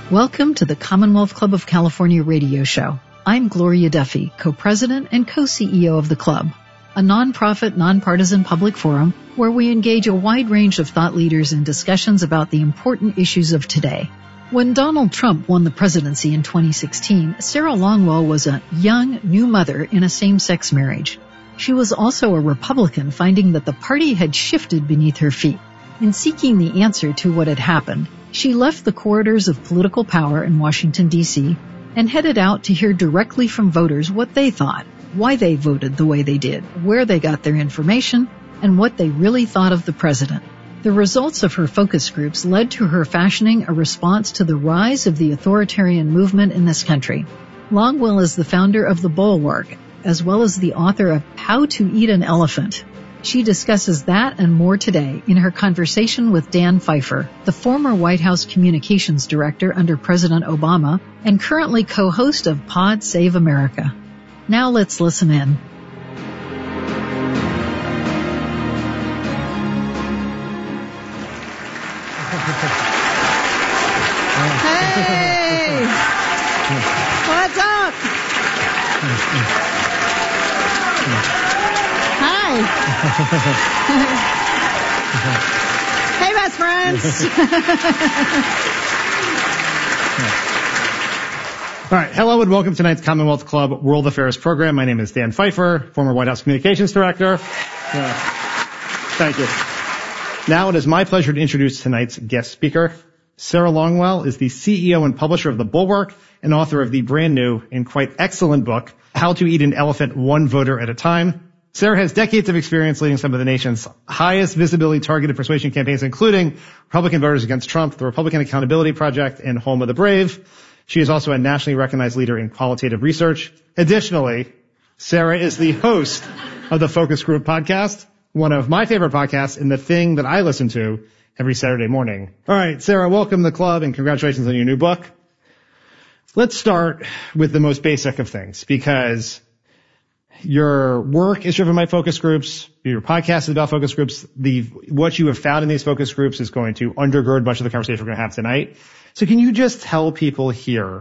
Welcome to the Commonwealth Club of California radio show. I'm Gloria Duffy, co-president and co-CEO of the club, a nonprofit, nonpartisan public forum where we engage a wide range of thought leaders in discussions about the important issues of today. When Donald Trump won the presidency in 2016, Sarah Longwell was a young, new mother in a same-sex marriage. She was also a Republican, finding that the party had shifted beneath her feet. In seeking the answer to what had happened, she left the corridors of political power in Washington, D.C., and headed out to hear directly from voters what they thought, why they voted the way they did, where they got their information, and what they really thought of the president. The results of her focus groups led to her fashioning a response to the rise of the authoritarian movement in this country. Longwell is the founder of The Bulwark, as well as the author of How to Eat an Elephant. She discusses that and more today in her conversation with Dan Pfeiffer, the former White House communications director under President Obama and currently co-host of Pod Save America. Now let's listen in. Hey! What's up? Hi. Hey, best friends. All right. Hello and welcome to tonight's Commonwealth Club World Affairs program. My name is Dan Pfeiffer, former White House communications director. Thank you. Now it is my pleasure to introduce tonight's guest speaker. Sarah Longwell is the CEO and publisher of The Bulwark and author of the brand new and quite excellent book, How to Eat an Elephant One Voter at a Time. Sarah has decades of experience leading some of the nation's highest visibility targeted persuasion campaigns, including Republican Voters Against Trump, the Republican Accountability Project, and Home of the Brave. She is also a nationally recognized leader in qualitative research. Additionally, Sarah is the host of the Focus Group podcast, one of my favorite podcasts and the thing that I listen to every Saturday morning. All right, Sarah, welcome to the club and congratulations on your new book. Let's start with the most basic of things, because your work is driven by focus groups. Your podcast is about focus groups. What you have found in these focus groups is going to undergird much of the conversation we're going to have tonight. So can you just tell people here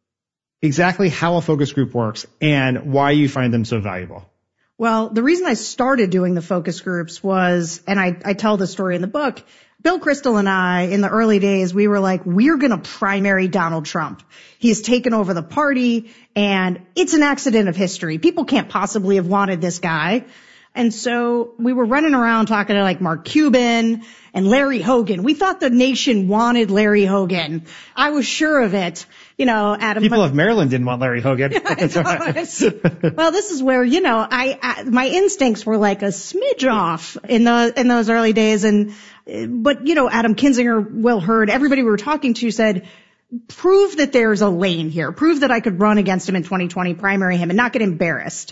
exactly how a focus group works and why you find them so valuable? Well, the reason I started doing the focus groups was, and I tell the story in the book, Bill Kristol and I, in the early days, we were like, we're going to primary Donald Trump. He's taken over the party, and it's an accident of history. People can't possibly have wanted this guy. And so we were running around talking to like Mark Cuban and Larry Hogan. We thought the nation wanted Larry Hogan. I was sure of it. You know, Adam. People of Maryland didn't want Larry Hogan. That's right. Well, this is where, you know, my instincts were like a smidge off in those early days. But, you know, Adam Kinzinger, Will Hurd, everybody we were talking to said, prove that there's a lane here. Prove that I could run against him in 2020, primary him and not get embarrassed.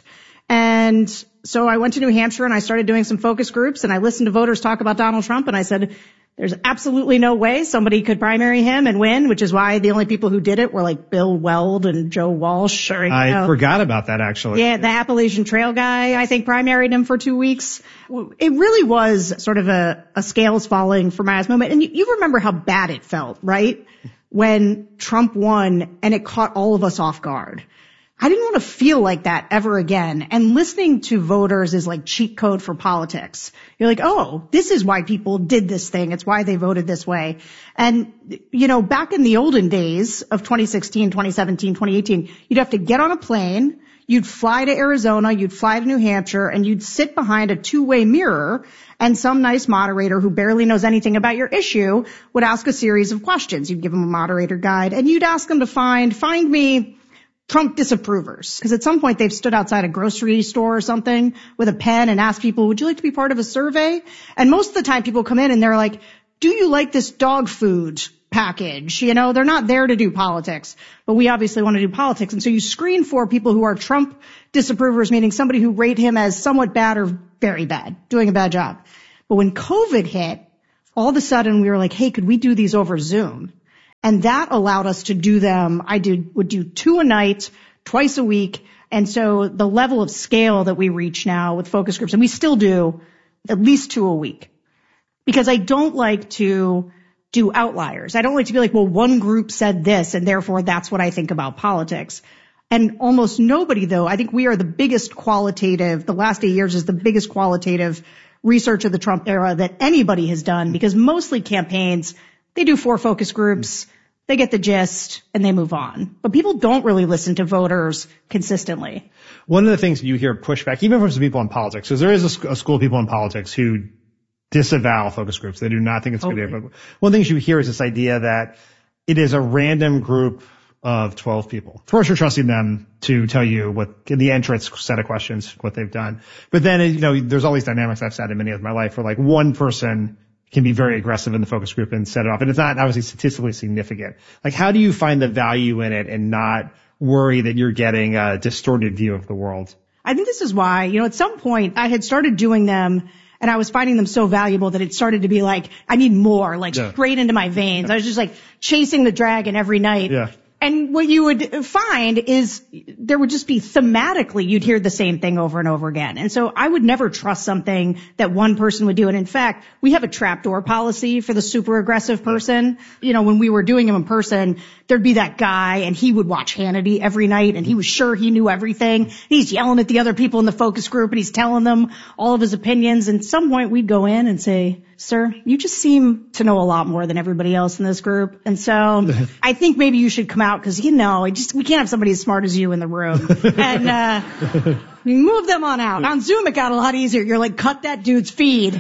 And so I went to New Hampshire and I started doing some focus groups and I listened to voters talk about Donald Trump and I said, there's absolutely no way somebody could primary him and win, which is why the only people who did it were like Bill Weld and Joe Walsh. I forgot about that, actually. Yeah, the Appalachian Trail guy, I think, primaried him for 2 weeks. It really was sort of a scales falling from my eyes moment. And you remember how bad it felt, right? When Trump won and it caught all of us off guard. I didn't want to feel like that ever again. And listening to voters is like cheat code for politics. You're like, oh, this is why people did this thing. It's why they voted this way. And, you know, back in the olden days of 2016, 2017, 2018, you'd have to get on a plane. You'd fly to Arizona. You'd fly to New Hampshire and you'd sit behind a two-way mirror and some nice moderator who barely knows anything about your issue would ask a series of questions. You'd give them a moderator guide and you'd ask them to find me Trump disapprovers. Because at some point they've stood outside a grocery store or something with a pen and asked people, would you like to be part of a survey? And most of the time people come in and they're like, do you like this dog food package? You know, they're not there to do politics, but we obviously want to do politics. And so you screen for people who are Trump disapprovers, meaning somebody who rate him as somewhat bad or very bad, doing a bad job. But when COVID hit, all of a sudden we were like, hey, could we do these over Zoom? And that allowed us to do them. Would do 2 a night, twice a week. And so the level of scale that we reach now with focus groups, and we still do at least 2 a week, because I don't like to do outliers. I don't like to be like, well, one group said this and therefore that's what I think about politics. And almost nobody, though, I think we are the biggest qualitative, the last 8 years is the biggest qualitative research of the Trump era that anybody has done, because mostly campaigns, they do 4 focus groups, they get the gist, and they move on. But people don't really listen to voters consistently. One of the things you hear pushback, even from some people in politics, because there is a school of people in politics who disavow focus groups. They do not think it's a good idea. But one of the things you hear is this idea that it is a random group of 12 people. First, you're trusting them to tell you what, in the entrance set of questions, what they've done. But then, there's all these dynamics I've sat in many of my life where like one person can be very aggressive in the focus group and set it off. And it's not obviously statistically significant. Like, how do you find the value in it and not worry that you're getting a distorted view of the world? I think this is why, at some point I had started doing them and I was finding them so valuable that it started to be like, I need more, straight into my veins. I was just like chasing the dragon every night. Yeah. And what you would find is there would just be thematically, you'd hear the same thing over and over again. And so I would never trust something that one person would do. And in fact, we have a trapdoor policy for the super aggressive person. When we were doing them in person, there'd be that guy and he would watch Hannity every night and he was sure he knew everything. He's yelling at the other people in the focus group and he's telling them all of his opinions. And at some point we'd go in and say, sir, you just seem to know a lot more than everybody else in this group. And so I think maybe you should come out because, we can't have somebody as smart as you in the room. And move them on out. On Zoom, it got a lot easier. You're like, cut that dude's feed.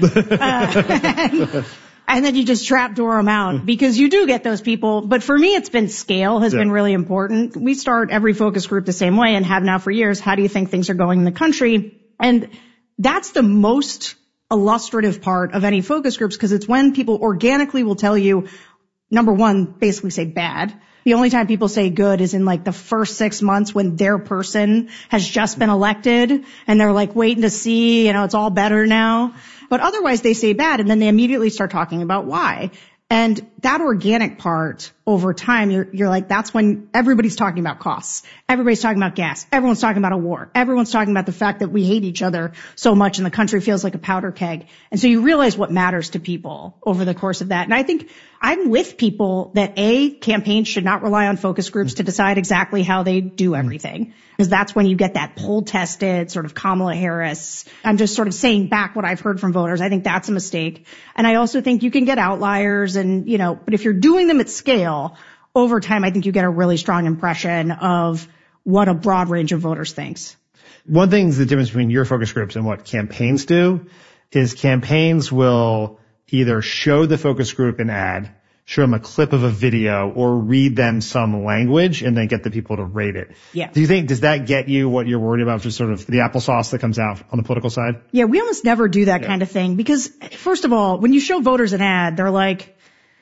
And then you just trapdoor them out because you do get those people. But for me, it's been scale has been really important. We start every focus group the same way and have now for years. How do you think things are going in the country? And that's the most illustrative part of any focus groups because it's when people organically will tell you, number one, basically say bad. The only time people say good is in the first 6 months when their person has just been elected and they're waiting to see, it's all better now. But otherwise they say bad and then they immediately start talking about why. And that organic part over time, you're like, that's when everybody's talking about costs. Everybody's talking about gas. Everyone's talking about a war. Everyone's talking about the fact that we hate each other so much and the country feels like a powder keg. And so you realize what matters to people over the course of that. And I think I'm with people that campaigns should not rely on focus groups to decide exactly how they do everything. Because that's when you get that poll tested sort of Kamala Harris. I'm just sort of saying back what I've heard from voters. I think that's a mistake. And I also think you can get outliers and, but if you're doing them at scale over time, I think you get a really strong impression of what a broad range of voters thinks. One thing is the difference between your focus groups and what campaigns do is campaigns will either show the focus group an ad, show them a clip of a video, or read them some language and then get the people to rate it. Yeah. Does that get you what you're worried about, just sort of the applesauce that comes out on the political side? Yeah, we almost never do that kind of thing because, first of all, when you show voters an ad, they're like,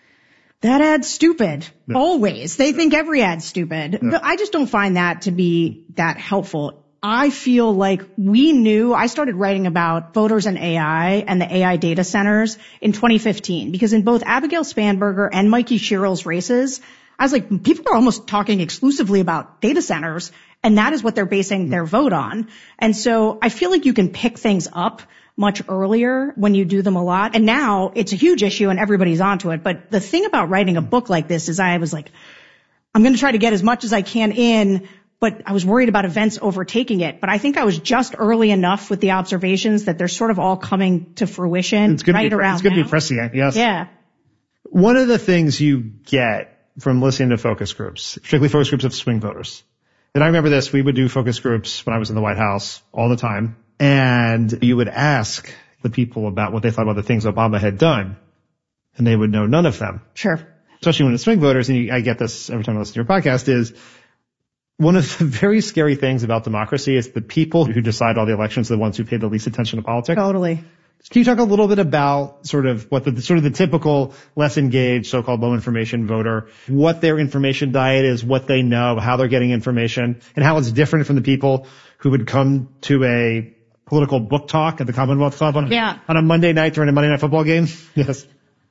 that ad's stupid. Yeah. Always. They think every ad's stupid. Yeah. But I just don't find that to be that helpful. I feel like I started writing about voters and AI and the AI data centers in 2015 because in both Abigail Spanberger and Mikey Sherrill's races, I was like, people are almost talking exclusively about data centers and that is what they're basing their vote on. And so I feel like you can pick things up much earlier when you do them a lot. And now it's a huge issue and everybody's onto it. But the thing about writing a book like this is I was like, I'm going to try to get as much as I can in, but I was worried about events overtaking it. But I think I was just early enough with the observations that they're sort of all coming to fruition It's going to be prescient, yes. Yeah. One of the things you get from listening to focus groups, particularly focus groups of swing voters, and I remember this, we would do focus groups when I was in the White House all the time. And you would ask the people about what they thought about the things Obama had done, and they would know none of them. Sure. Especially when it's swing voters, and I get this every time I listen to your podcast, is one of the very scary things about democracy is the people who decide all the elections are the ones who pay the least attention to politics. Totally. Can you talk a little bit about sort of what the typical less engaged, so-called low information voter, what their information diet is, what they know, how they're getting information, and how it's different from the people who would come to a political book talk at the Commonwealth Club on a Monday night during a Monday Night Football game? Yes.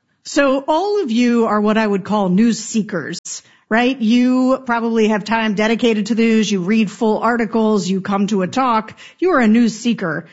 So all of you are what I would call news seekers, right? You probably have time dedicated to news. You read full articles. You come to a talk. You are a news seeker.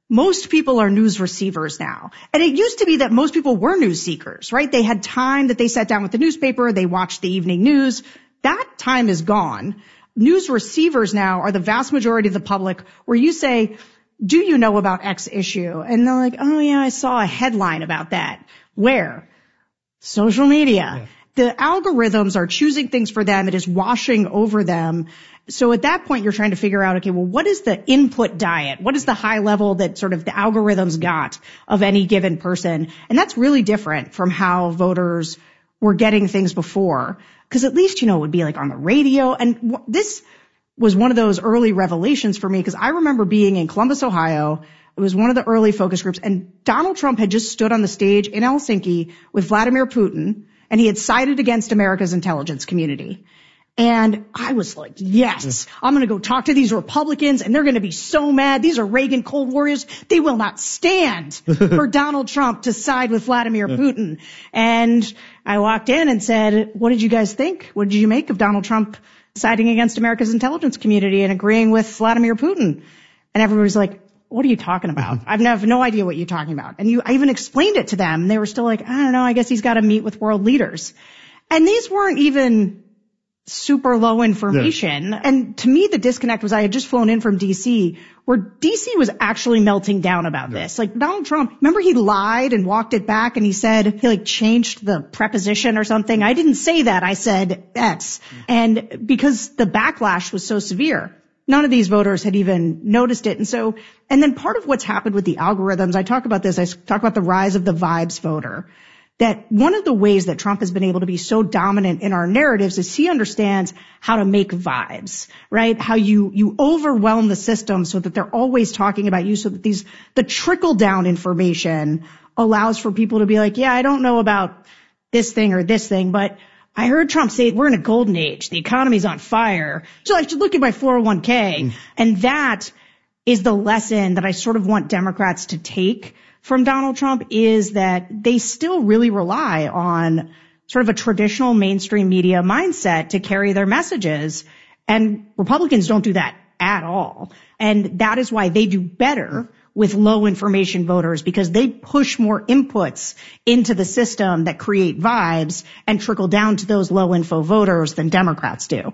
most people are news receivers now. And it used to be that most people were news seekers, right? They had time that they sat down with the newspaper, they watched the evening news. That time is gone. News receivers now are the vast majority of the public, where you say, do you know about X issue? And they're like, oh yeah, I saw a headline about that. Where? Social media. Yeah. The algorithms are choosing things for them. It is washing over them. So at that point, you're trying to figure out, okay, well, what is the input diet? What is the high level that sort of the algorithms got of any given person? And that's really different from how voters were getting things before. Because at least, it would be like on the radio. And this was one of those early revelations for me, because I remember being in Columbus, Ohio. It was one of the early focus groups, and Donald Trump had just stood on the stage in Helsinki with Vladimir Putin, and he had sided against America's intelligence community. And I was like, yes, I'm going to go talk to these Republicans, and they're going to be so mad. These are Reagan Cold Warriors. They will not stand for Donald Trump to side with Vladimir Putin. And I walked in and said, what did you guys think? What did you make of Donald Trump siding against America's intelligence community and agreeing with Vladimir Putin? And everybody's like, what are you talking about? I have no idea what you're talking about. And I even explained it to them, and they were still like, I don't know, I guess he's got to meet with world leaders. And these weren't even super low information. Yeah. And to me, the disconnect was I had just flown in from DC, where DC was actually melting down about this. Like Donald Trump, remember he lied and walked it back, and he said he changed the preposition or something. I didn't say that. I said X. And because the backlash was so severe, none of these voters had even noticed it. And then part of what's happened with the algorithms, I talk about this, I talk about the rise of the vibes voter. That one of the ways that Trump has been able to be so dominant in our narratives is he understands how to make vibes, right? How you overwhelm the system so that they're always talking about you, so that the trickle down information allows for people to be like, yeah, I don't know about this thing or this thing, but I heard Trump say we're in a golden age. The economy's on fire. So I should look at my 401k. And that is the lesson that I sort of want Democrats to take from Donald Trump, is that they still really rely on sort of a traditional mainstream media mindset to carry their messages. And Republicans don't do that at all. And that is why they do better with low information voters, because they push more inputs into the system that create vibes and trickle down to those low info voters than Democrats do.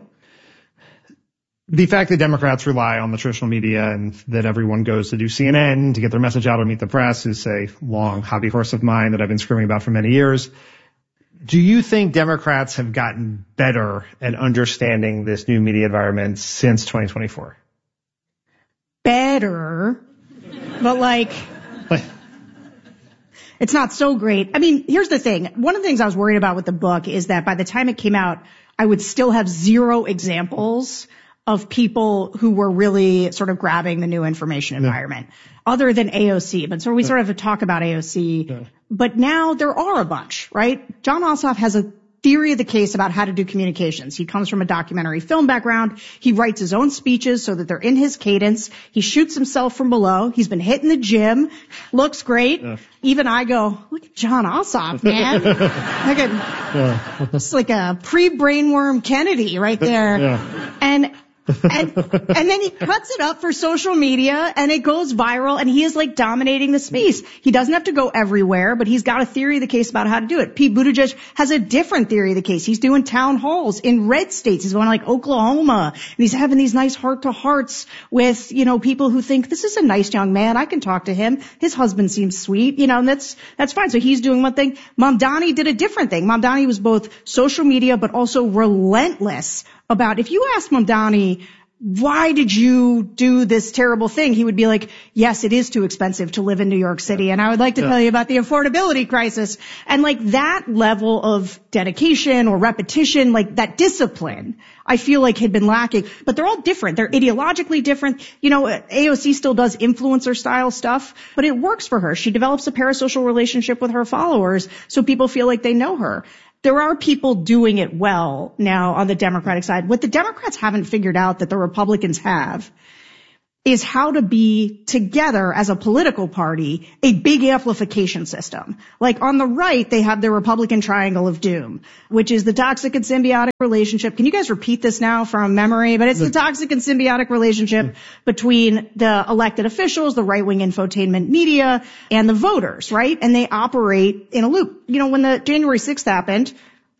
The fact that Democrats rely on the traditional media and that everyone goes to do CNN to get their message out or meet the press is a long hobby horse of mine that I've been screaming about for many years. Do you think Democrats have gotten better at understanding this new media environment since 2024? Better, but it's not so great. I mean, here's the thing. One of the things I was worried about with the book is that by the time it came out, I would still have zero examples of people who were really sort of grabbing the new information environment, other than AOC. But so we sort of talk about AOC. But now there are a bunch, right? Jon Ossoff has a theory of the case about how to do communications. He comes from a documentary film background. He writes his own speeches so that they're in his cadence. He shoots himself from below. He's been hitting the gym. Looks great. Even I go, look at Jon Ossoff, man. It's like a pre-brainworm Kennedy right there. And then he cuts it up for social media, and it goes viral, and he is dominating the space. He doesn't have to go everywhere, but he's got a theory of the case about how to do it. Pete Buttigieg has a different theory of the case. He's doing town halls in red states. He's going Oklahoma, and he's having these nice heart-to-hearts with, people who think this is a nice young man. I can talk to him. His husband seems sweet, and that's fine. So he's doing one thing. Mamdani did a different thing. Mamdani was both social media, but also relentless about, if you ask Mamdani, why did you do this terrible thing? He would be like, yes, it is too expensive to live in New York City. And I would like to tell you about the affordability crisis. And that level of dedication or repetition, that discipline, I feel had been lacking. But they're all different. They're ideologically different. AOC still does influencer style stuff, but it works for her. She develops a parasocial relationship with her followers, so people feel like they know her. There are people doing it well now on the Democratic side. What the Democrats haven't figured out that the Republicans have is how to be together as a political party, a big amplification system. Like on the right, they have the Republican triangle of doom, which is the toxic and symbiotic relationship. Can you guys repeat this now from memory? But it's the toxic and symbiotic relationship between the elected officials, the right-wing infotainment media, and the voters, right? And they operate in a loop. You know, when the January 6th happened,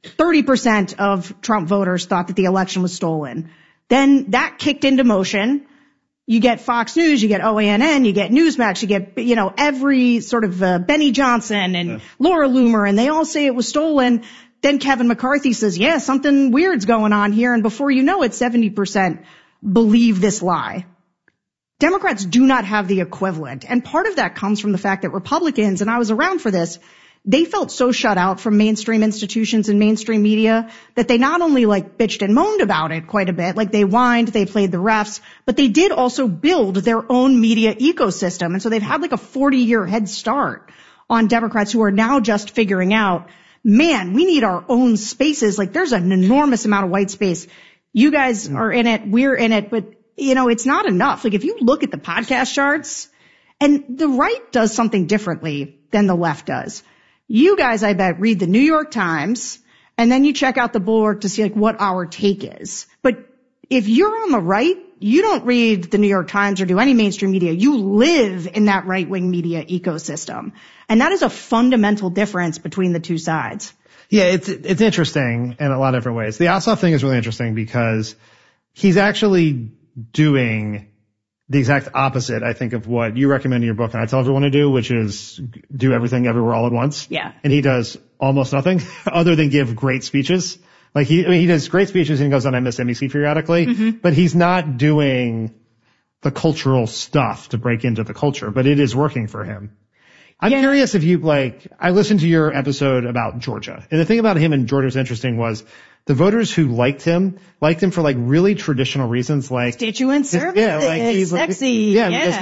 30% of Trump voters thought that the election was stolen. Then that kicked into motion. You get Fox News, you get OANN, you get Newsmax, you get, you know, every sort of Benny Johnson and Laura Loomer, and they all say it was stolen. Then Kevin McCarthy says, yeah, something weird's going on here. And before you know it, 70% believe this lie. Democrats do not have the equivalent. And part of that comes from the fact that Republicans, and I was around for this, they felt so shut out from mainstream institutions and mainstream media that they not only like bitched and moaned about it quite a bit, like they whined, they played the refs, but they did also build their own media ecosystem. And so they've had like a 40-year head start on Democrats who are now just figuring out, man, we need our own spaces. Like there's an enormous amount of white space. You guys are in it, we're in it, but you know, it's not enough. Like if you look at the podcast charts, and the right does something differently than the left does. You guys, I bet, read the New York Times, and then you check out the Bulwark to see like what our take is. But if you're on the right, you don't read the New York Times or do any mainstream media. You live in that right-wing media ecosystem. And that is a fundamental difference between the two sides. Yeah, it's interesting in a lot of different ways. The Ossoff thing is really interesting because he's actually doing the exact opposite, I think, of what you recommend in your book and I tell everyone to do, which is do everything everywhere all at once. Yeah. And he does almost nothing other than give great speeches. Like he does great speeches and he goes on MSNBC periodically, but he's not doing the cultural stuff to break into the culture, but it is working for him. I'm curious if you I listened to your episode about Georgia, and the thing about him in Georgia was interesting was the voters who liked him for like really traditional reasons, like constituent service, he's sexy.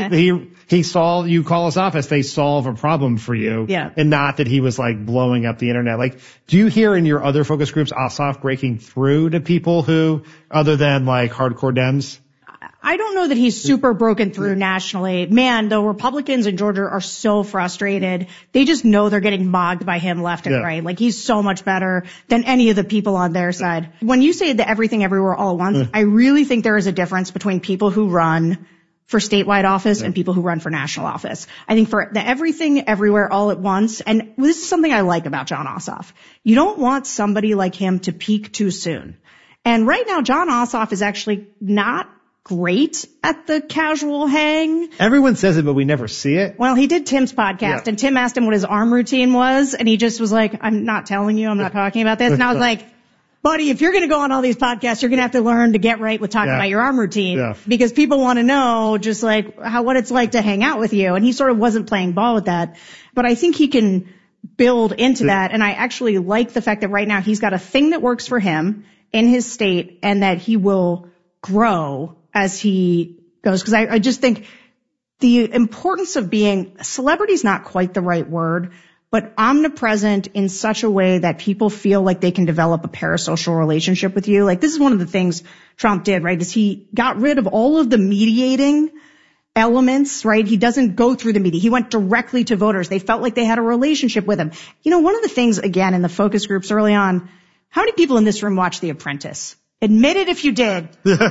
He solved, you call his office, they solve a problem for you. Yeah. And not that he was like blowing up the internet. Like, do you hear in your other focus groups Ossoff breaking through to people who, other than like hardcore Dems? I don't know that he's super broken through nationally. Man, the Republicans in Georgia are so frustrated. They just know they're getting mogged by him left and right. Like he's so much better than any of the people on their side. When you say the everything everywhere all at once, I really think there is a difference between people who run for statewide office and people who run for national office. I think for the everything everywhere all at once, and this is something I like about Jon Ossoff, you don't want somebody like him to peak too soon. And right now, Jon Ossoff is actually not great at the casual hang. Everyone says it, but we never see it. Well, he did Tim's podcast, and Tim asked him what his arm routine was, and he just was like, I'm not telling you, I'm not talking about this. And I was like, buddy, if you're going to go on all these podcasts, you're going to have to learn to get right with talking about your arm routine, because people want to know just like what it's like to hang out with you. And he sort of wasn't playing ball with that. But I think he can build into that. And I actually like the fact that right now he's got a thing that works for him in his state, and that he will grow as he goes. Because I just think the importance of being celebrity is not quite the right word, but omnipresent in such a way that people feel like they can develop a parasocial relationship with you. Like this is one of the things Trump did, right? Is he got rid of all of the mediating elements, right? He doesn't go through the media. He went directly to voters. They felt like they had a relationship with him. You know, one of the things, again, in the focus groups early on, how many people in this room watched The Apprentice? Admit it if you did.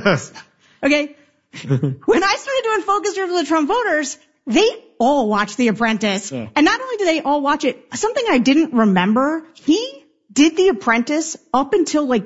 Okay. When I started doing focus groups with the Trump voters, they all watched The Apprentice. And not only do they all watch it, something I didn't remember, he did The Apprentice up until like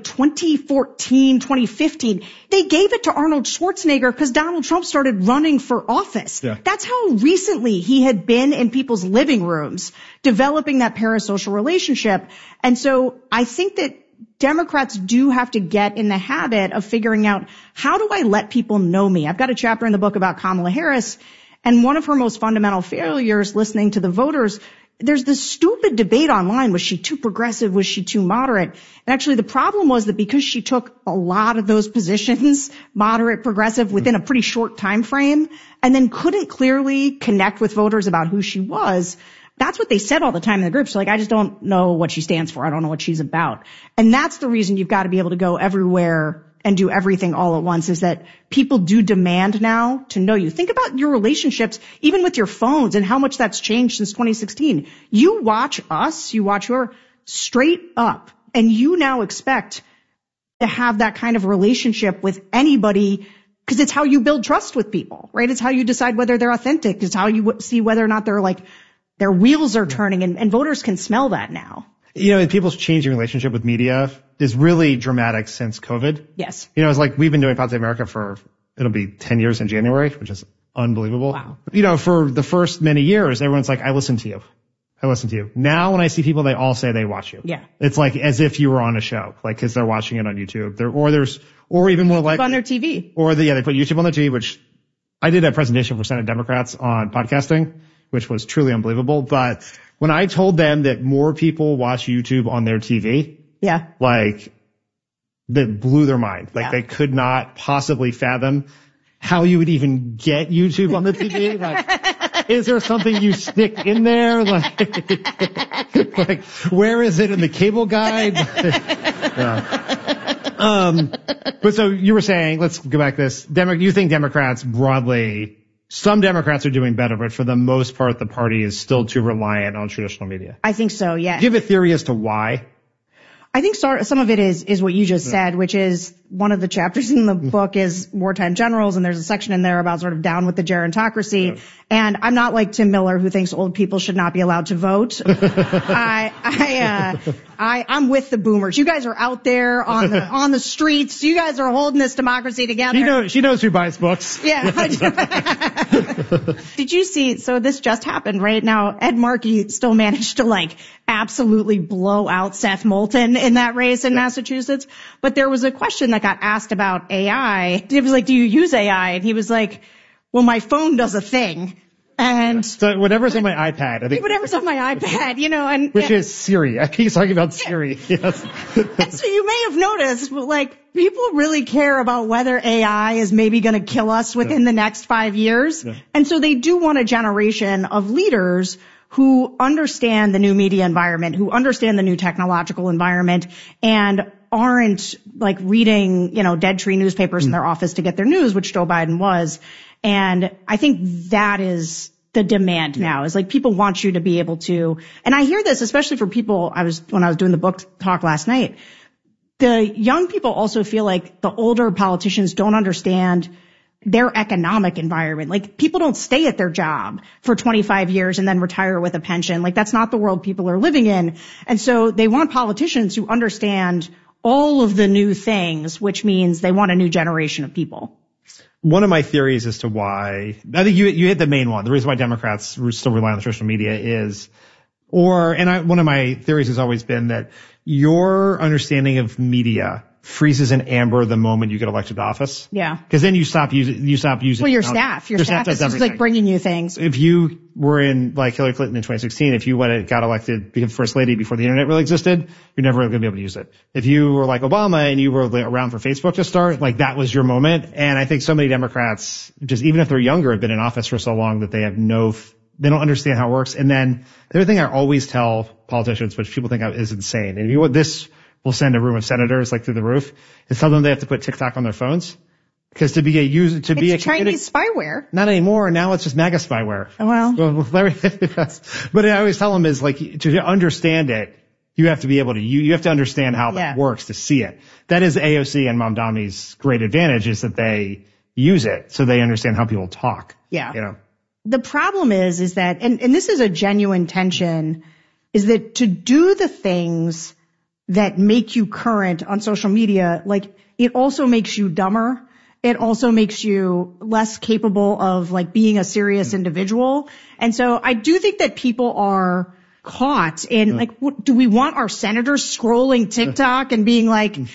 2014, 2015. They gave it to Arnold Schwarzenegger because Donald Trump started running for office. That's how recently he had been in people's living rooms, developing that parasocial relationship. And so I think that Democrats do have to get in the habit of figuring out, how do I let people know me? I've got a chapter in the book about Kamala Harris, and one of her most fundamental failures listening to the voters, there's this stupid debate online. Was she too progressive? Was she too moderate? And actually the problem was that because she took a lot of those positions, moderate, progressive, within a pretty short time frame, and then couldn't clearly connect with voters about who she was, that's what they said all the time in the groups. Like, I just don't know what she stands for. I don't know what she's about. And that's the reason you've got to be able to go everywhere and do everything all at once is that people do demand now to know you. Think about your relationships, even with your phones, and how much that's changed since 2016. You watch us, you watch your straight up, and you now expect to have that kind of relationship with anybody because it's how you build trust with people, right? It's how you decide whether they're authentic. It's how you see whether or not they're like, their wheels are turning, and voters can smell that now. People's changing relationship with media is really dramatic since COVID. Yes. It's like we've been doing Pod Save America it'll be 10 years in January, which is unbelievable. Wow. For the first many years, everyone's like, I listen to you. Now when I see people, they all say they watch you. Yeah. It's like as if you were on a show, like, cause they're watching it on YouTube. Or even more like on their TV. They put YouTube on their TV, which I did a presentation for Senate Democrats on podcasting, which was truly unbelievable. But when I told them that more people watch YouTube on their TV, yeah, like that blew their mind. Like they could not possibly fathom how you would even get YouTube on the TV. Like, is there something you stick in there? Like where is it in the cable guide? But so you were saying, let's go back to this. You think Democrats broadly, some Democrats are doing better, but for the most part, the party is still too reliant on traditional media. I think so, yeah. Do you have a theory as to why? I think some of it is what you just said, which is one of the chapters in the book is wartime generals, and there's a section in there about sort of down with the gerontocracy. Yeah. And I'm not like Tim Miller, who thinks old people should not be allowed to vote. I'm with the boomers. You guys are out there on the streets. You guys are holding this democracy together. She knows who buys books. Yeah. Did you see? So this just happened right now. Ed Markey still managed to absolutely blow out Seth Moulton in that race in Massachusetts. But there was a question that got asked about AI. It was like, do you use AI? And he was like, well, my phone does a thing. And so whatever's on my iPad, I think. Whatever's on my iPad, which is Siri. I think he's talking about Siri. Yes. And so you may have noticed, people really care about whether AI is maybe going to kill us within the next 5 years. Yeah. And so they do want a generation of leaders who understand the new media environment, who understand the new technological environment, and aren't reading, dead tree newspapers in their office to get their news, which Joe Biden was. And I think that is the demand now, is people want you to be able to, and I hear this especially for people, when I was doing the book talk last night, the young people also feel like the older politicians don't understand their economic environment. People don't stay at their job for 25 years and then retire with a pension. That's not the world people are living in. And so they want politicians who understand all of the new things, which means they want a new generation of people. One of my theories as to why, I think you hit the main one. The reason why Democrats still rely on social media is, one of my theories has always been that your understanding of media freezes in amber the moment you get elected to office. Yeah. Because then you stop using. Well, your staff is just bringing you things. If you were in Hillary Clinton in 2016, if you got elected, became first lady before the internet really existed, you're never going to be able to use it. If you were like Obama and you were around for Facebook to start, that was your moment. And I think so many Democrats, just even if they're younger, have been in office for so long that they have they don't understand how it works. And then the other thing I always tell politicians, which people think is insane, and this will send a room of senators through the roof, is tell them they have to put TikTok on their phones. Because to be a Chinese spyware. Not anymore. Now it's just MAGA spyware. Well. But I always tell them is to understand it, you have to be able to, you have to understand how that works to see it. That is AOC and Mamdani's great advantage, is that they use it so they understand how people talk. Yeah. The problem is that, and this is a genuine tension, is that to do the things that make you current on social media, it also makes you dumber. It also makes you less capable of being a serious individual. And so I do think that people are caught in do we want our senators scrolling TikTok and being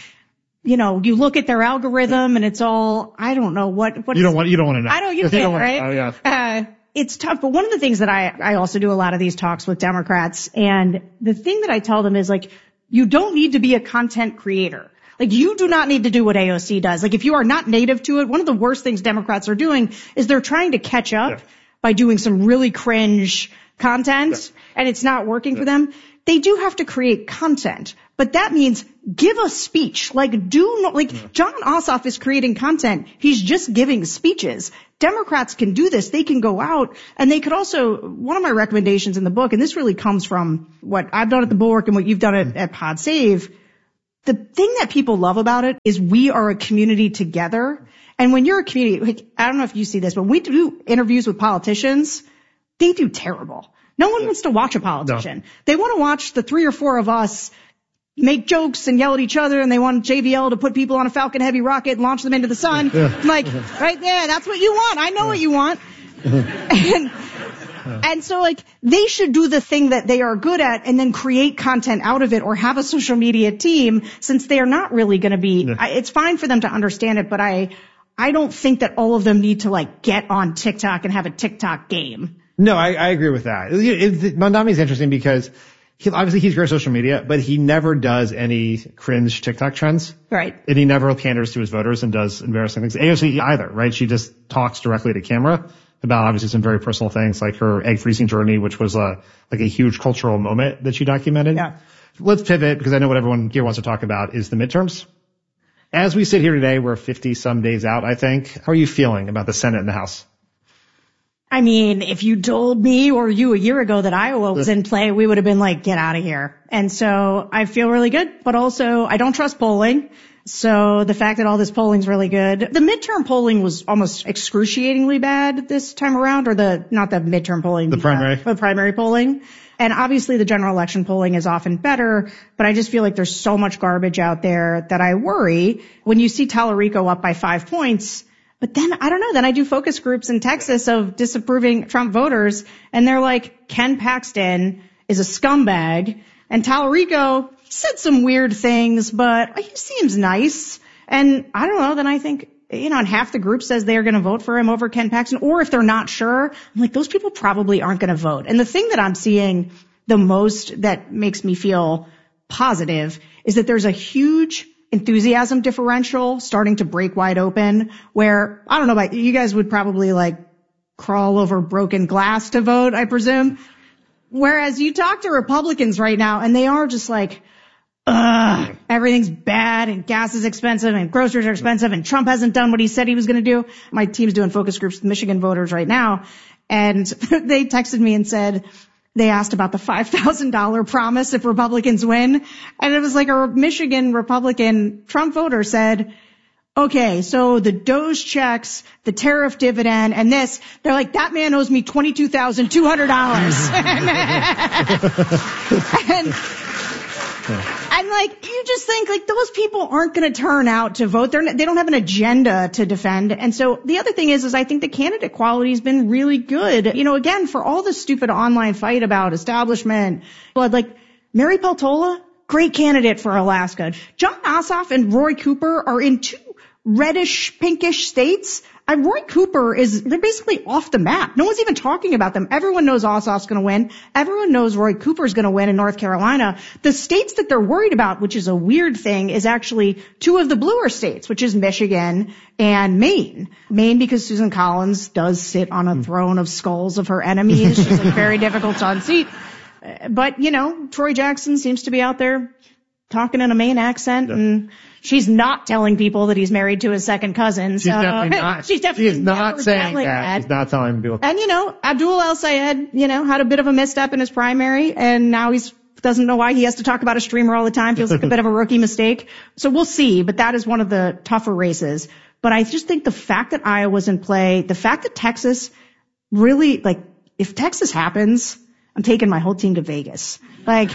you look at their algorithm and it's all, I don't know what you don't want to know. I know you can't, right? Oh, yeah. It's tough, but one of the things that I also do a lot of these talks with Democrats, and the thing that I tell them is you don't need to be a content creator. You do not need to do what AOC does. If you are not native to it, one of the worst things Democrats are doing is they're trying to catch up by doing some really cringe content, and it's not working for them. They do have to create content, but that means give a speech. Like John Ossoff is creating content. He's just giving speeches. Democrats can do this. They can go out and they could also, one of my recommendations in the book, and this really comes from what I've done at the Bulwark and what you've done at Pod Save. The thing that people love about it is we are a community together. And when you're a community, like, I don't know if you see this, but when we do interviews with politicians, they do terrible. No one wants to watch a politician. No. They want to watch the 3 or 4 of us make jokes and yell at each other, and they want JVL to put people on a Falcon Heavy rocket and launch them into the sun. I'm like, right there, that's what you want. I know what you want. And so, like, they should do the thing that they are good at and then create content out of it or have a social media team, since they are not really going to be, it's fine for them to understand it, but I don't think that all of them need to, like, get on TikTok and have a TikTok game. No, I agree with that. Mamdani is interesting because obviously he's great at social media, but he never does any cringe TikTok trends. Right. And he never panders to his voters and does embarrassing things. AOC either, right? She just talks directly to camera about obviously some very personal things, like her egg freezing journey, which was like a huge cultural moment that she documented. Yeah. Let's pivot, because I know what everyone here wants to talk about is the midterms. As we sit here today, we're 50 some days out, I think. How are you feeling about the Senate and the House? I mean, if you told me or you a year ago that Iowa was in play, we would have been like, get out of here. And so I feel really good, but also I don't trust polling. So the fact that all this polling is really good. The midterm polling was almost excruciatingly bad this time around, or not the midterm polling. The primary. The primary polling. And obviously the general election polling is often better, but I just feel like there's so much garbage out there that I worry when you see Tallarico up by 5 points. But then, I don't know, then I do focus groups in Texas of disapproving Trump voters, and they're like, Ken Paxton is a scumbag, and Tallarico said some weird things, but he seems nice. And I don't know, then I think, and half the group says they're going to vote for him over Ken Paxton, or if they're not sure, I'm like, those people probably aren't going to vote. And the thing that I'm seeing the most that makes me feel positive is that there's a huge enthusiasm differential starting to break wide open, where, I don't know about you guys, would probably like crawl over broken glass to vote, I presume. Whereas you talk to Republicans right now and they are just like, everything's bad and gas is expensive and groceries are expensive and Trump hasn't done what he said he was going to do. My team's doing focus groups with Michigan voters right now, and they texted me and said, they asked about the $5,000 promise if Republicans win. And it was like a Michigan Republican Trump voter said, okay, so the DOGE checks, the tariff dividend, and this, they're like, that man owes me $22,200. And like, you just think like those people aren't going to turn out to vote. They don't have an agenda to defend. And so the other thing is I think the candidate quality has been really good. Again, for all the stupid online fight about establishment, like Mary Peltola, great candidate for Alaska. John Ossoff and Roy Cooper are in 2 reddish, pinkish states. Roy Cooper they're basically off the map. No one's even talking about them. Everyone knows Ossoff's going to win. Everyone knows Roy Cooper's going to win in North Carolina. The states that they're worried about, which is a weird thing, is actually 2 of the bluer states, which is Michigan and Maine. Maine, because Susan Collins does sit on a throne of skulls of her enemies. She's like very difficult to unseat. But, Troy Jackson seems to be out there talking in a Maine accent, and she's not telling people that he's married to his second cousin. She's definitely not. She's not saying that. She's not telling people. And, Abdul El-Sayed, had a bit of a misstep in his primary, and now doesn't know why he has to talk about a streamer all the time. Feels like a bit of a rookie mistake. So we'll see, but that is one of the tougher races. But I just think the fact that Iowa's in play, the fact that Texas really, like, if Texas happens, I'm taking my whole team to Vegas. Like,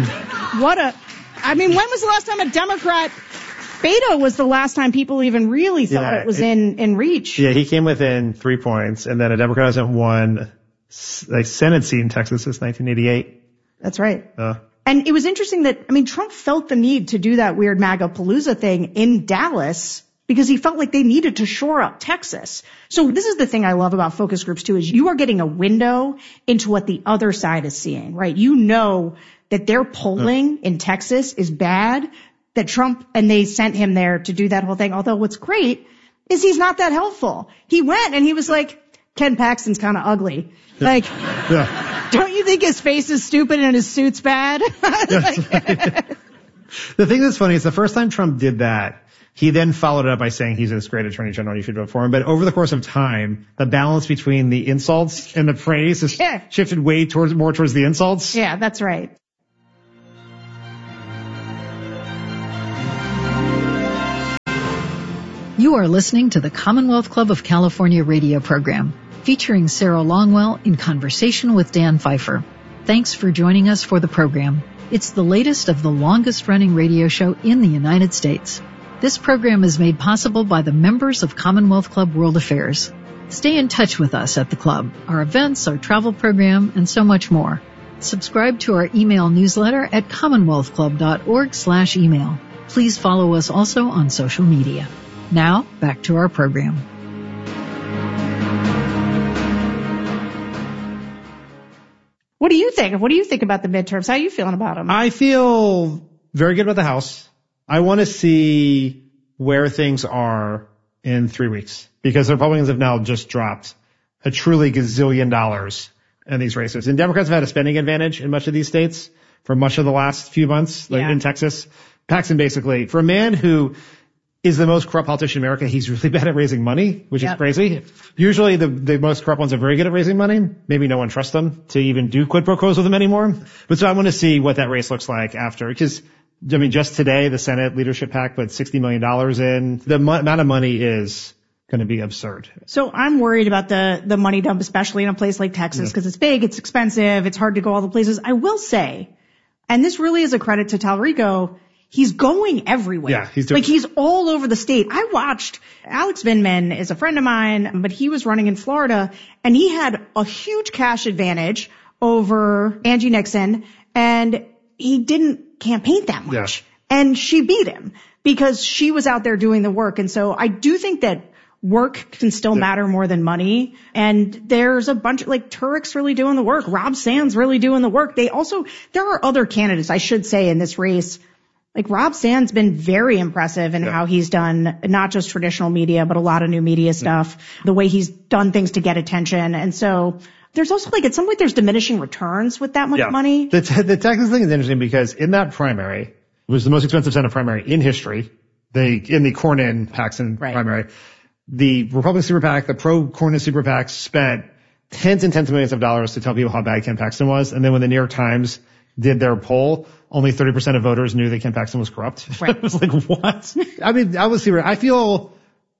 when was the last time a Democrat, Beto was the last time people even really thought it was in reach. Yeah, he came within 3 points, and then a Democrat hasn't won a Senate seat in Texas since 1988. That's right. And it was interesting that, Trump felt the need to do that weird MAGA-palooza thing in Dallas because he felt like they needed to shore up Texas. So this is the thing I love about focus groups too, is you are getting a window into what the other side is seeing, right? That their polling in Texas is bad, that Trump, and they sent him there to do that whole thing. Although what's great is he's not that helpful. He went and he was like, Ken Paxton's kind of ugly. Like, don't you think his face is stupid and his suit's bad? The thing that's funny is the first time Trump did that, he then followed it up by saying he's this great attorney general, you should vote for him. But over the course of time, the balance between the insults and the praise has shifted way more towards the insults. Yeah, that's right. You are listening to the Commonwealth Club of California radio program, featuring Sarah Longwell in conversation with Dan Pfeiffer. Thanks for joining us for the program. It's the latest of the longest-running radio show in the United States. This program is made possible by the members of Commonwealth Club World Affairs. Stay in touch with us at the club, our events, our travel program, and so much more. Subscribe to our email newsletter at commonwealthclub.org/email. Please follow us also on social media. Now, back to our program. What do you think? What do you think about the midterms? How are you feeling about them? I feel very good about the House. I want to see where things are in 3 weeks because the Republicans have now just dropped a truly gazillion dollars in these races. And Democrats have had a spending advantage in much of these states for much of the last few months, like in Texas. Paxton basically, for a man who is the most corrupt politician in America, he's really bad at raising money, which is crazy. Usually the most corrupt ones are very good at raising money. Maybe no one trusts them to even do quid pro quos with them anymore. But so I want to see what that race looks like after, because I mean, just today, the Senate leadership PAC put $60 million in. The amount of money is going to be absurd. So I'm worried about the money dump, especially in a place like Texas, because it's big, it's expensive, it's hard to go all the places. I will say, and this really is a credit to Talrico, he's going everywhere. Yeah, he's all over the state. I watched Alex Vindman is a friend of mine, but he was running in Florida and he had a huge cash advantage over Angie Nixon and he didn't campaign that much. Yeah. And she beat him because she was out there doing the work. And so I do think that work can still matter more than money. And there's a bunch of, like, Turek's really doing the work. Rob Sands really doing the work. There are other candidates, I should say, in this race. Like, Rob Sands been very impressive in how he's done not just traditional media, but a lot of new media stuff, the way he's done things to get attention. And so there's also, like, at some point there's diminishing returns with that much money. The Texas thing is interesting because in that primary, it was the most expensive Senate primary in history. In the Cornyn-Paxton primary, the Republican Super PAC, the pro-Cornyn Super PAC spent tens and tens of millions of dollars to tell people how bad Ken Paxton was. And then when the New York Times did their poll, only 30% of voters knew that Ken Paxton was corrupt. Right. It was like, what? I mean, I feel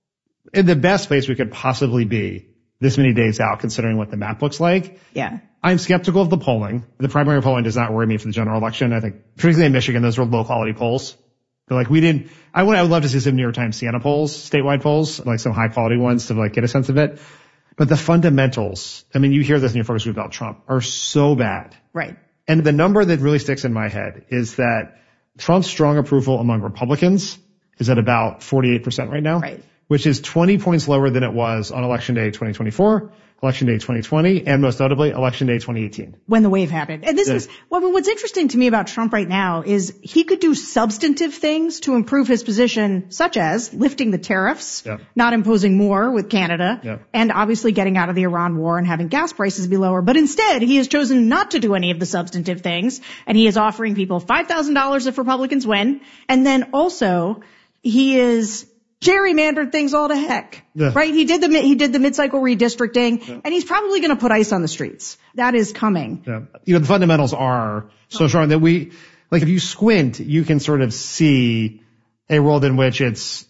in the best place we could possibly be this many days out, considering what the map looks like. Yeah. I'm skeptical of the polling. The primary polling does not worry me for the general election. I think, particularly in Michigan, those were low quality polls. They're like, I would love to see some New York Times Siena polls, statewide polls, like some high quality ones to like get a sense of it. But the fundamentals, I mean, you hear this in your focus group about Trump, are so bad. Right. And the number that really sticks in my head is that Trump's strong approval among Republicans is at about 48% right now, which is 20 points lower than it was on Election Day 2024, Election Day 2020, and most notably, Election Day 2018. When the wave happened. And what's interesting to me about Trump right now is he could do substantive things to improve his position, such as lifting the tariffs, not imposing more with Canada, and obviously getting out of the Iran war and having gas prices be lower. But instead, he has chosen not to do any of the substantive things, and he is offering people $5,000 if Republicans win. And then also, he is gerrymandered things all to heck, right? He did the mid-cycle redistricting, and he's probably going to put ice on the streets. That is coming. Yeah. You know, the fundamentals are so strong that if you squint, you can sort of see a world in which it's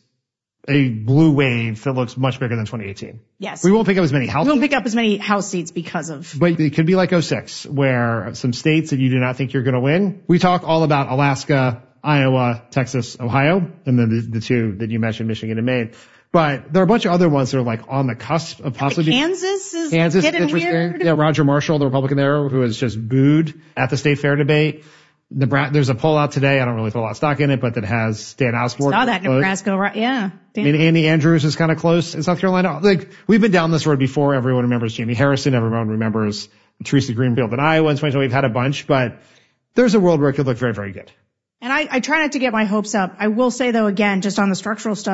a blue wave that looks much bigger than 2018. Yes. We won't pick up as many House seats. We won't pick up as many House seats because of. But it could be like 06, where some states that you do not think you're going to win. We talk all about Alaska, Iowa, Texas, Ohio, and then the two that you mentioned, Michigan and Maine. But there are a bunch of other ones that are like on the cusp of possibly. Kansas is getting weird. Yeah, Roger Marshall, the Republican there, who was just booed at the state fair debate. There's a poll out today. I don't really put a lot of stock in it, but that has Dan Osborne. Saw that in Nebraska, right? Yeah. I mean, Andy Andrews is kind of close in South Carolina. Like, we've been down this road before. Everyone remembers Jamie Harrison. Everyone remembers Teresa Greenfield in Iowa in 2020. We've had a bunch, but there's a world where it could look very, very good. And I try not to get my hopes up. I will say, though, again, just on the structural stuff,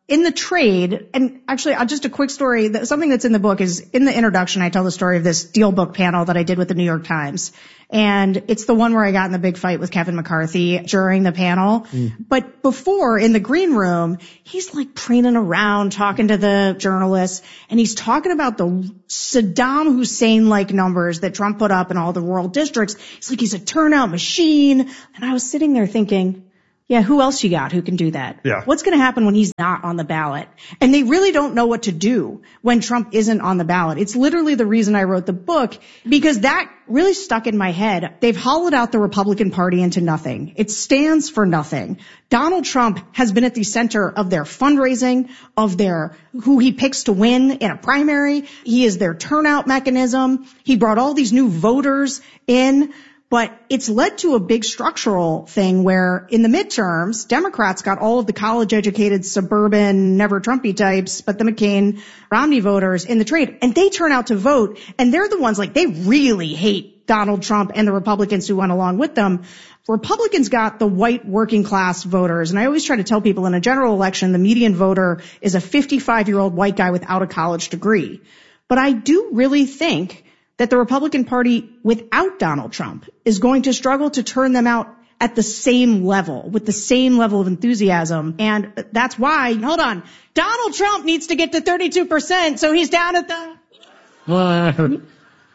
in the trade, and actually just a quick story, something that's in the book is in the introduction, I tell the story of this deal book panel that I did with the New York Times. And it's the one where I got in the big fight with Kevin McCarthy during the panel. But before, in the green room, he's like preening around talking to the journalists, and he's talking about the Saddam Hussein-like numbers that Trump put up in all the rural districts. He's like, he's a turnout machine. And I was sitting there thinking, yeah, who else you got who can do that? Yeah. What's going to happen when he's not on the ballot? And they really don't know what to do when Trump isn't on the ballot. It's literally the reason I wrote the book, because that really stuck in my head. They've hollowed out the Republican Party into nothing. It stands for nothing. Donald Trump has been at the center of their fundraising, of their who he picks to win in a primary. He is their turnout mechanism. He brought all these new voters in. But it's led to a big structural thing where in the midterms, Democrats got all of the college-educated, suburban, never Trumpy types, but the McCain, Romney voters in the trade. And they turn out to vote. And they're the ones, like, they really hate Donald Trump and the Republicans who went along with them. Republicans got the white working class voters. And I always try to tell people in a general election, the median voter is a 55-year-old white guy without a college degree. But I do really think that the Republican Party without Donald Trump is going to struggle to turn them out at the same level, with the same level of enthusiasm. And that's why, hold on, Donald Trump needs to get to 32%, so he's down at the... Well, I mean,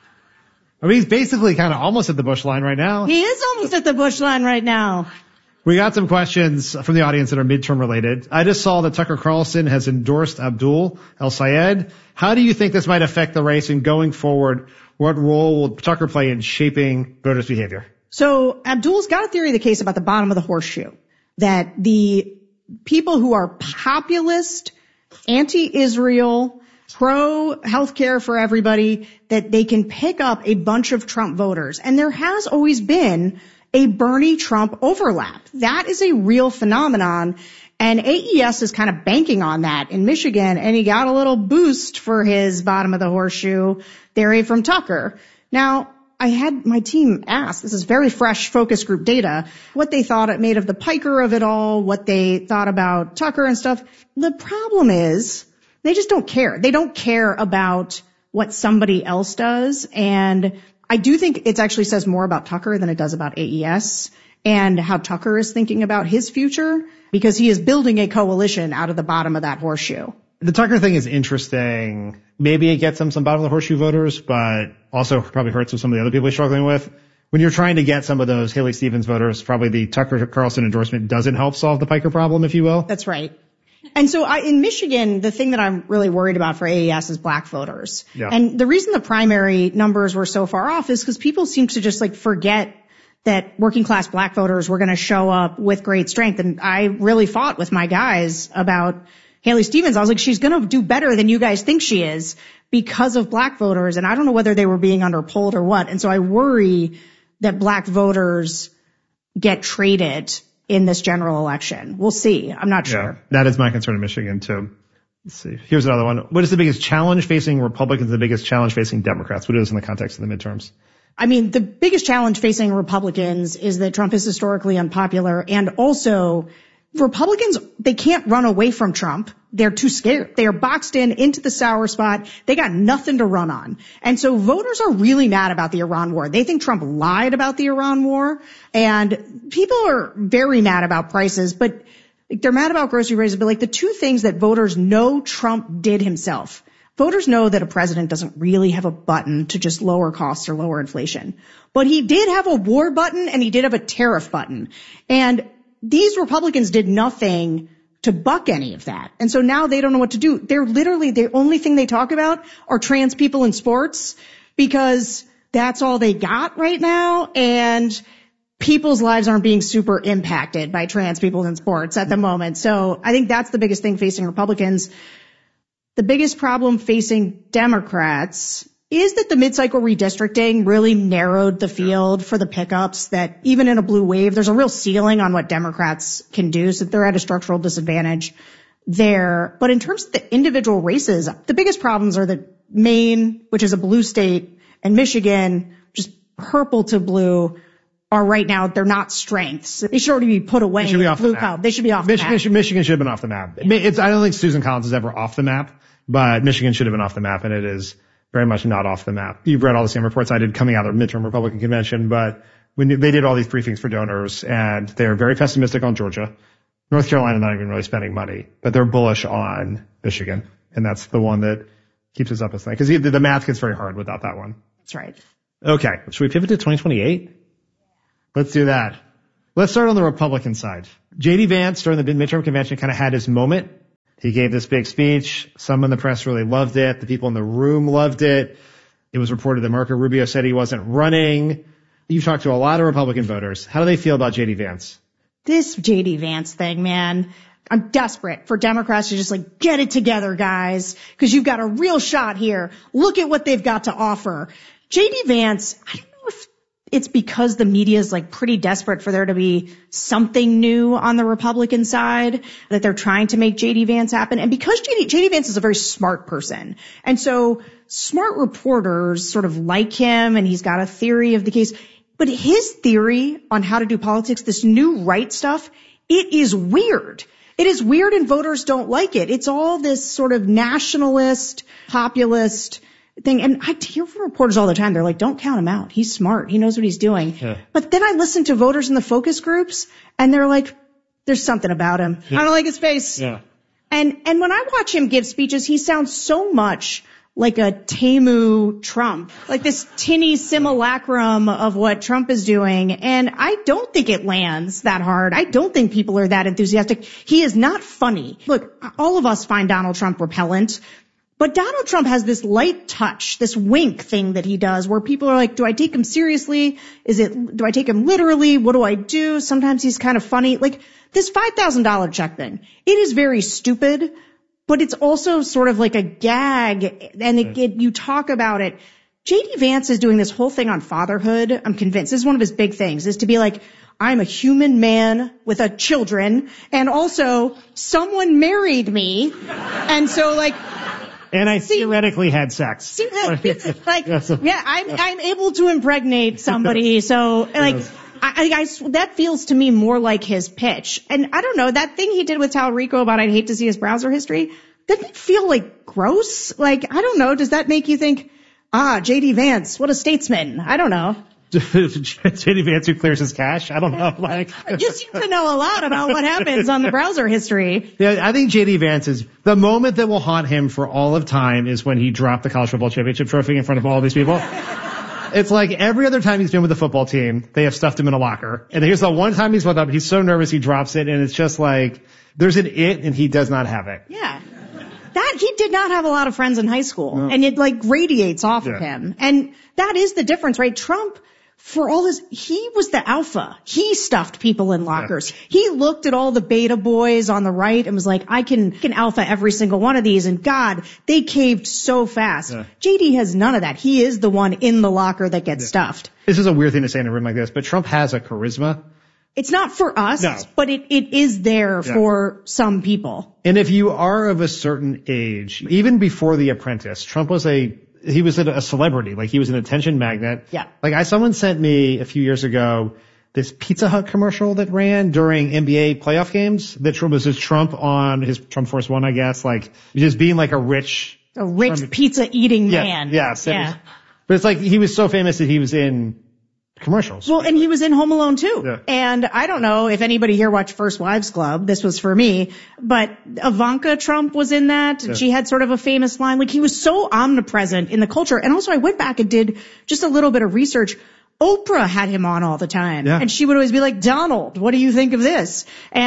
he's basically kind of almost at the Bush line right now. He is almost at the Bush line right now. We got some questions from the audience that are midterm related. I just saw that Tucker Carlson has endorsed Abdul El-Sayed. How do you think this might affect the race, and going forward, what role will Tucker play in shaping voters' behavior? So Abdul's got a theory of the case about the bottom of the horseshoe, that the people who are populist, anti-Israel, pro-healthcare for everybody, that they can pick up a bunch of Trump voters. And there has always been a Bernie-Trump overlap. That is a real phenomenon. And AES is kind of banking on that in Michigan, and he got a little boost for his bottom of the horseshoe theory from Tucker. Now, I had my team ask, this is very fresh focus group data, what they thought it made of the piker of it all, what they thought about Tucker and stuff. The problem is they just don't care. They don't care about what somebody else does. And I do think it actually says more about Tucker than it does about AES and how Tucker is thinking about his future, because he is building a coalition out of the bottom of that horseshoe. The Tucker thing is interesting. Maybe it gets him some bottom of the horseshoe voters, but also probably hurts some of the other people he's struggling with. When you're trying to get some of those Haley Stevens voters, probably the Tucker Carlson endorsement doesn't help solve the piker problem, if you will. That's right. And so in Michigan, the thing that I'm really worried about for AES is black voters. Yeah. And the reason the primary numbers were so far off is because people seem to just like forget that working class black voters were going to show up with great strength. And I really fought with my guys about Haley Stevens. I was like, she's going to do better than you guys think she is because of black voters. And I don't know whether they were being underpolled or what. And so I worry that black voters get traded in this general election. We'll see. I'm not sure. Yeah, that is my concern in Michigan too. Let's see. Here's another one. What is the biggest challenge facing Republicans, the biggest challenge facing Democrats? What is in the context of the midterms? I mean, the biggest challenge facing Republicans is that Trump is historically unpopular, and also Republicans, they can't run away from Trump. They're too scared. They are boxed into the sour spot. They got nothing to run on. And so voters are really mad about the Iran war. They think Trump lied about the Iran war, and people are very mad about prices, but they're mad about grocery prices. But like the two things that voters know Trump did himself. Voters know that a president doesn't really have a button to just lower costs or lower inflation. But he did have a war button, and he did have a tariff button. And these Republicans did nothing to buck any of that. And so now they don't know what to do. They're literally, the only thing they talk about are trans people in sports, because that's all they got right now. And people's lives aren't being super impacted by trans people in sports at the moment. So I think that's the biggest thing facing Republicans. The biggest problem facing Democrats is that the mid-cycle redistricting really narrowed the field for the pickups, that even in a blue wave, there's a real ceiling on what Democrats can do, so they're at a structural disadvantage there. But in terms of the individual races, the biggest problems are the Maine, which is a blue state, and Michigan, just purple to blue. are right now, they're not strengths. They should already be put away. They should be off the map. They should be off the map. Michigan should have been off the map. I don't think Susan Collins is ever off the map, but Michigan should have been off the map, and it is very much not off the map. You've read all the same reports I did coming out of the midterm Republican convention, but when they did all these briefings for donors, and they're very pessimistic on Georgia. North Carolina not even really spending money, but they're bullish on Michigan, and that's the one that keeps us up at night, because the math gets very hard without that one. That's right. Okay, should we pivot to 2028? Let's do that. Let's start on the Republican side. J.D. Vance during the midterm convention kind of had his moment. He gave this big speech. Some in the press really loved it. The people in the room loved it. It was reported that Marco Rubio said he wasn't running. You've talked to a lot of Republican voters. How do they feel about J.D. Vance? This J.D. Vance thing, man. I'm desperate for Democrats to just get it together, guys, because you've got a real shot here. Look at what they've got to offer. J.D. Vance, I don't know if it's because the media is pretty desperate for there to be something new on the Republican side that they're trying to make J.D. Vance happen. And because J.D. Vance is a very smart person. And so smart reporters sort of like him, and he's got a theory of the case. But his theory on how to do politics, this new right stuff, it is weird. It is weird, and voters don't like it. It's all this sort of nationalist, populist thing. And I hear from reporters all the time. They're like, don't count him out. He's smart. He knows what he's doing. Yeah. But then I listen to voters in the focus groups, and they're like, there's something about him. Yeah. I don't like his face. Yeah. And when I watch him give speeches, he sounds so much like a Temu Trump, like this tinny simulacrum of what Trump is doing. And I don't think it lands that hard. I don't think people are that enthusiastic. He is not funny. Look, all of us find Donald Trump repellent, but Donald Trump has this light touch, this wink thing that he does where people are like, do I take him seriously? Do I take him literally? What do I do? Sometimes he's kind of funny. Like this $5,000 check thing. It is very stupid. But it's also sort of like a gag, and you talk about it. J.D. Vance is doing this whole thing on fatherhood. I'm convinced this is one of his big things, is to be like, I'm a human man with children, and also someone married me, and so and I theoretically had sex. I'm able to impregnate somebody, so that feels to me more like his pitch. And I don't know, that thing he did with Talarico about I'd hate to see his browser history, doesn't it feel gross? I don't know, does that make you think, J.D. Vance, what a statesman? I don't know. J.D. Vance who clears his cache? I don't know. You seem to know a lot about what happens on the browser history. Yeah, I think J.D. Vance is the moment that will haunt him for all of time is when he dropped the college football championship trophy in front of all these people. It's like every other time he's been with the football team, they have stuffed him in a locker. And here's the one time he's with them, he's so nervous he drops it, and it's just there's an it, and he does not have it. Yeah. He did not have a lot of friends in high school. No. And it radiates off of him. And that is the difference, right? Trump, for all this, he was the alpha. He stuffed people in lockers. Yeah. He looked at all the beta boys on the right and was like, I can alpha every single one of these. And God, they caved so fast. Yeah. JD has none of that. He is the one in the locker that gets stuffed. This is a weird thing to say in a room like this, but Trump has a charisma. It's not for us, but it is there for some people. And if you are of a certain age, even before The Apprentice, Trump was a celebrity. He was an attention magnet. Yeah. Someone sent me a few years ago this Pizza Hut commercial that ran during NBA playoff games that was just Trump on his Trump Force One, I guess, just being a rich pizza eating man. Yes. Yeah. But it's he was so famous that he was in commercials. Well, and he was in Home Alone too. Yeah. And I don't know if anybody here watched First Wives Club. This was for me. But Ivanka Trump was in that. Yeah. She had sort of a famous line. He was so omnipresent in the culture. And also I went back and did just a little bit of research. Oprah had him on all the time. Yeah. And she would always be like, Donald, what do you think of this?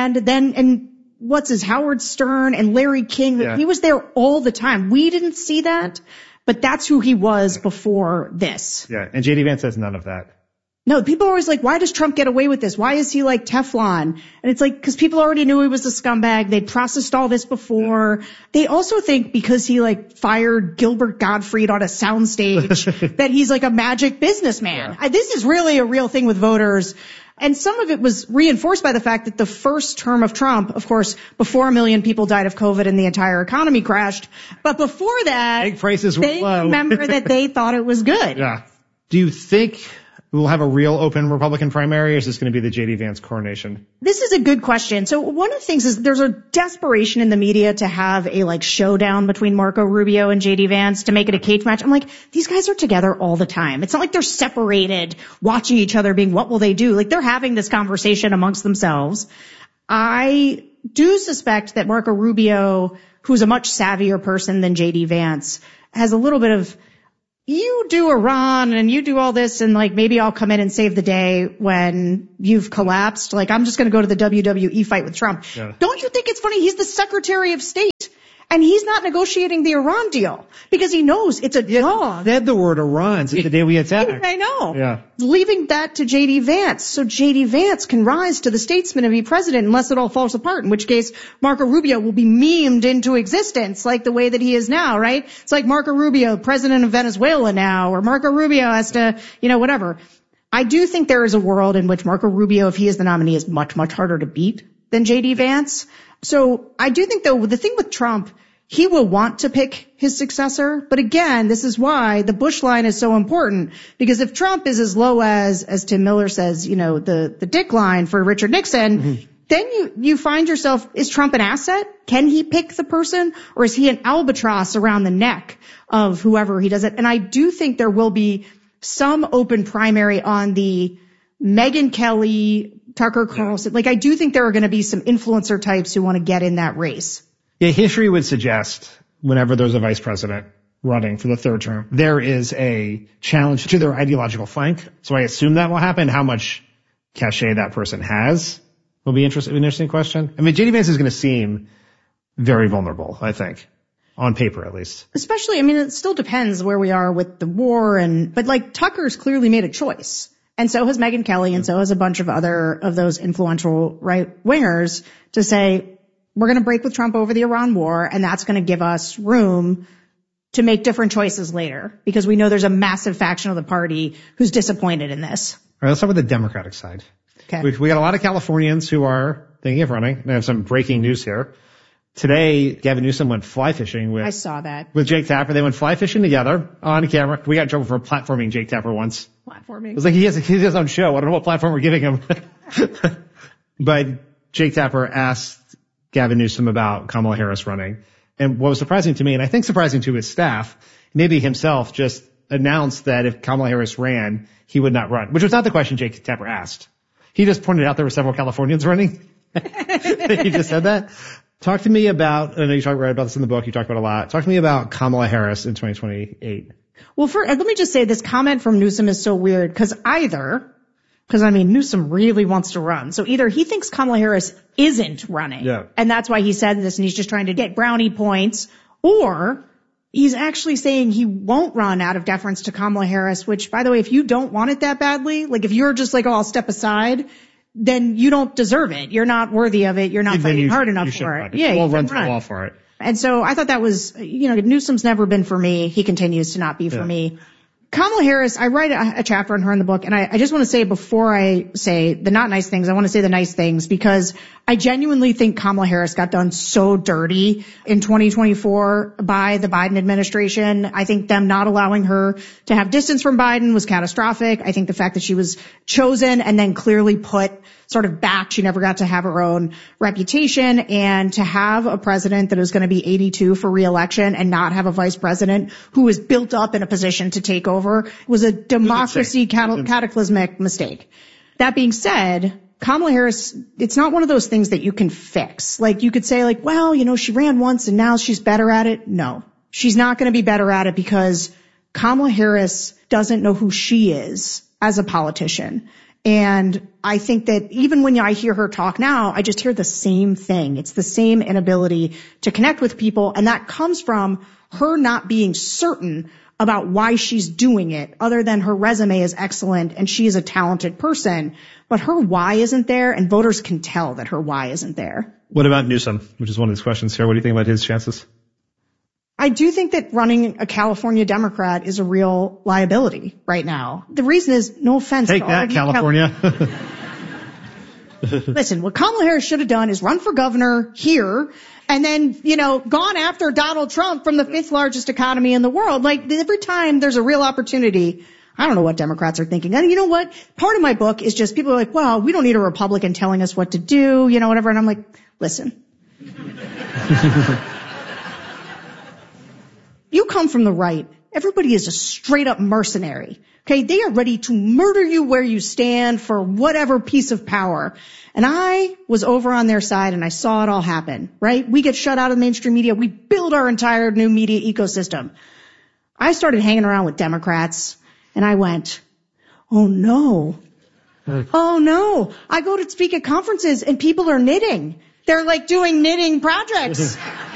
And Howard Stern and Larry King. Yeah. He was there all the time. We didn't see that, but that's who he was before this. Yeah. And J.D. Vance has none of that. No, people are always like, why does Trump get away with this? Why is he like Teflon? And it's because people already knew he was a scumbag. They'd processed all this before. Yeah. They also think because he fired Gilbert Gottfried on a soundstage that he's a magic businessman. Yeah. This is really a real thing with voters. And some of it was reinforced by the fact that the first term of Trump, of course, before 1 million people died of COVID and the entire economy crashed. But before that, egg prices were they low. remember that they thought it was good. Yeah. Do you think we'll have a real open Republican primary, or is this going to be the J.D. Vance coronation? This is a good question. So one of the things is there's a desperation in the media to have a showdown between Marco Rubio and J.D. Vance to make it a cage match. I'm like, these guys are together all the time. It's not like they're separated, watching each other being, what will they do? They're having this conversation amongst themselves. I do suspect that Marco Rubio, who's a much savvier person than J.D. Vance, has a little bit of, you do Iran and you do all this and maybe I'll come in and save the day when you've collapsed. I'm just going to go to the WWE fight with Trump. Yeah. Don't you think it's funny? He's the Secretary of State and he's not negotiating the Iran deal because he knows it's a dog. Said the word Iran since the day we attacked. I know. Yeah. Leaving that to J.D. Vance. So J.D. Vance can rise to the statesman and be president unless it all falls apart, in which case Marco Rubio will be memed into existence like the way that he is now, right? It's like Marco Rubio, president of Venezuela now, or Marco Rubio has to, whatever. I do think there is a world in which Marco Rubio, if he is the nominee, is much, much harder to beat than J.D. Vance. So I do think, though, the thing with Trump, he will want to pick his successor. But again, this is why the Bush line is so important. Because if Trump is as low as Tim Miller says, the Dick line for Richard Nixon, then you find yourself, is Trump an asset? Can he pick the person? Or is he an albatross around the neck of whoever he does it? And I do think there will be some open primary on the Megyn Kelly, Tucker Carlson. I do think there are going to be some influencer types who want to get in that race. Yeah, history would suggest whenever there's a vice president running for the third term, there is a challenge to their ideological flank. So I assume that will happen. How much cachet that person has will be an interesting question. I mean, J.D. Vance is going to seem very vulnerable, I think, on paper at least. Especially, it still depends where we are with the war but Tucker's clearly made a choice. And so has Megyn Kelly, and so has a bunch of other of those influential right wingers to say, we're going to break with Trump over the Iran war, and that's going to give us room to make different choices later, because we know there's a massive faction of the party who's disappointed in this. All right, let's start with the Democratic side. Okay. We got a lot of Californians who are thinking of running, and I have some breaking news here. Today, Gavin Newsom went fly fishing I saw that. with Jake Tapper. They went fly fishing together on camera. We got in trouble for platforming Jake Tapper once. Platforming? It was he has his own show. I don't know what platform we're giving him. But Jake Tapper asked Gavin Newsom about Kamala Harris running. And what was surprising to me, and I think surprising to his staff, maybe himself, just announced that if Kamala Harris ran, he would not run, which was not the question Jake Tapper asked. He just pointed out there were several Californians running. He just said that. Talk to me about, I know you read about this in the book, you talked about a lot. Talk to me about Kamala Harris in 2028. Well, let me just say this comment from Newsom is so weird because Newsom really wants to run. So either he thinks Kamala Harris isn't running, and that's why he said this and he's just trying to get brownie points, or he's actually saying he won't run out of deference to Kamala Harris, which, by the way, if you don't want it that badly, if you're just I'll step aside, then you don't deserve it. You're not worthy of it. You're not fighting hard enough for it. Yeah, we'll run through the wall for it. And so I thought that was, Newsom's never been for me. He continues to not be for me. Kamala Harris, I write a chapter on her in the book, and I just want to say before I say the not nice things, I want to say the nice things, because I genuinely think Kamala Harris got done so dirty in 2024 by the Biden administration. I think them not allowing her to have distance from Biden was catastrophic. I think the fact that she was chosen and then clearly put sort of back, she never got to have her own reputation, and to have a president that was going to be 82 for re-election and not have a vice president who was built up in a position to take over was a democracy cataclysmic mistake. That being said, Kamala Harris, it's not one of those things that you can fix. You could say she ran once and now she's better at it. No, she's not going to be better at it because Kamala Harris doesn't know who she is as a politician. And I think that even when I hear her talk now, I just hear the same thing. It's the same inability to connect with people. And that comes from her not being certain about why she's doing it, other than her resume is excellent and she is a talented person. But her why isn't there, and voters can tell that her why isn't there. What about Newsom, which is one of these questions here? What do you think about his chances? I do think that running a California Democrat is a real liability right now. The reason is, no offense. Take that, California. Listen, what Kamala Harris should have done is run for governor here and then, gone after Donald Trump from the fifth largest economy in the world. Every time there's a real opportunity, I don't know what Democrats are thinking. And you know what? Part of my book is just people are like, well, we don't need a Republican telling us what to do, whatever. And I'm like, listen. You come from the right. Everybody is a straight up mercenary. Okay. They are ready to murder you where you stand for whatever piece of power. And I was over on their side and I saw it all happen, right? We get shut out of mainstream media. We build our entire new media ecosystem. I started hanging around with Democrats and I went, oh no. Oh no. I go to speak at conferences and people are knitting. They're like doing knitting projects.